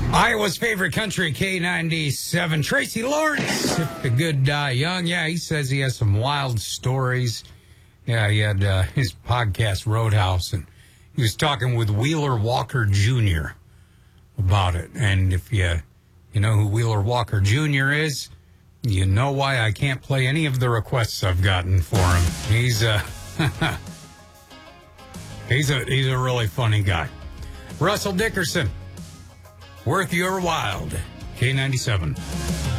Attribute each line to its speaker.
Speaker 1: Iowa's favorite country, K97. Tracy Lawrence, if the good die young. Yeah, he says he has some wild stories. Yeah, he had his podcast, Roadhouse, and he was talking with Wheeler Walker Jr. about it. And if you know who Wheeler Walker Jr. is, you know why I can't play any of the requests I've gotten for him. He's he's a really funny guy. Russell Dickerson, worth your wild, K97.